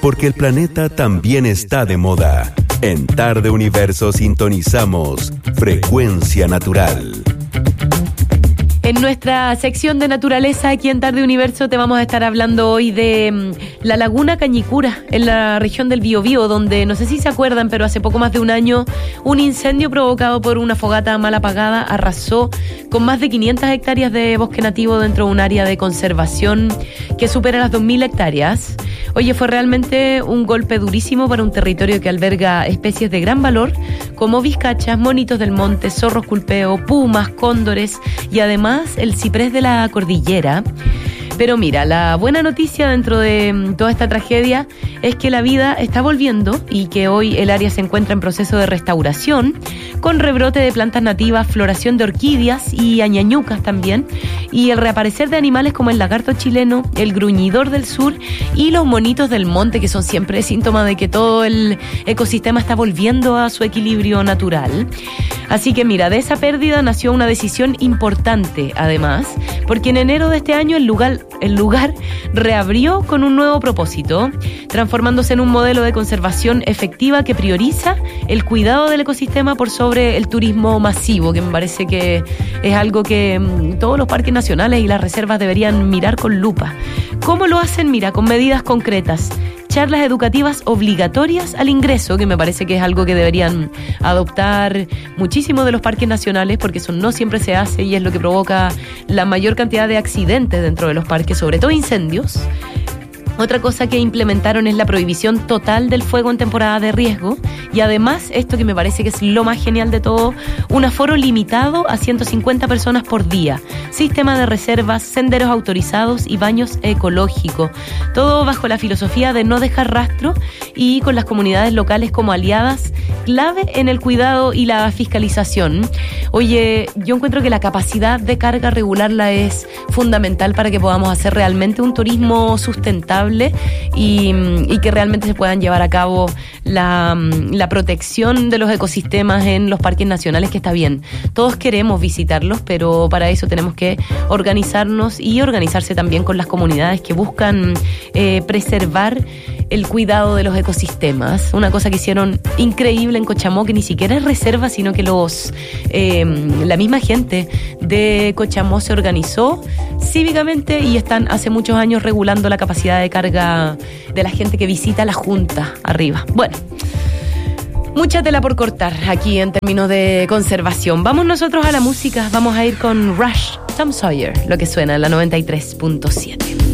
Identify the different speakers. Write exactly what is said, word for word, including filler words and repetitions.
Speaker 1: porque el planeta también está de moda. En Tarde Universo sintonizamos Frecuencia Natural.
Speaker 2: En nuestra sección de naturaleza aquí en Tarde Universo te vamos a estar hablando hoy de mmm, la laguna Cañicura, en la región del Biobío, donde no sé si se acuerdan, pero hace poco más de un año un incendio provocado por una fogata mal apagada arrasó con más de quinientas hectáreas de bosque nativo dentro de un área de conservación que supera las dos mil hectáreas. Oye, fue realmente un golpe durísimo para un territorio que alberga especies de gran valor como vizcachas, monitos del monte, zorros culpeo, pumas, cóndores y además el ciprés de la cordillera. Pero mira, la buena noticia dentro de toda esta tragedia es que la vida está volviendo y que hoy el área se encuentra en proceso de restauración, con rebrote de plantas nativas, floración de orquídeas y añañucas también, y el reaparecer de animales como el lagarto chileno, el gruñidor del sur y los monitos del monte, que son siempre síntomas de que todo el ecosistema está volviendo a su equilibrio natural. Así que mira, de esa pérdida nació una decisión importante, además, porque en enero de este año el lugar, el lugar reabrió con un nuevo propósito, transformándose en un modelo de conservación efectiva que prioriza el cuidado del ecosistema por sobre el turismo masivo, que me parece que es algo que mmm, todos los parques nacionales y las reservas deberían mirar con lupa. ¿Cómo lo hacen? Mira, con medidas concretas. Charlas educativas obligatorias al ingreso, que me parece que es algo que deberían adoptar muchísimos de los parques nacionales, porque eso no siempre se hace y es lo que provoca la mayor cantidad de accidentes dentro de los parques, sobre todo incendios. Otra cosa que implementaron es la prohibición total del fuego en temporada de riesgo y además, esto que me parece que es lo más genial de todo, un aforo limitado a ciento cincuenta personas por día, sistema de reservas, senderos autorizados y baños ecológicos, todo bajo la filosofía de no dejar rastro y con las comunidades locales como aliadas clave en el cuidado y la fiscalización. Oye, yo encuentro que la capacidad de carga regularla es fundamental para que podamos hacer realmente un turismo sustentable y, y que realmente se puedan llevar a cabo la, la protección de los ecosistemas en los parques nacionales, que está bien. Todos queremos visitarlos, pero para eso tenemos que organizarnos y organizarse también con las comunidades que buscan eh, preservar el cuidado de los ecosistemas. Una cosa que hicieron increíble en Cochamó, que ni siquiera es reserva, sino que los eh, la misma gente de Cochamó se organizó cívicamente y están hace muchos años regulando la capacidad de carga de la gente que visita la junta arriba. Bueno, mucha tela por cortar aquí en términos de conservación. Vamos nosotros a la música, vamos a ir con Rush, Tom Sawyer, lo que suena en la noventa y tres punto siete.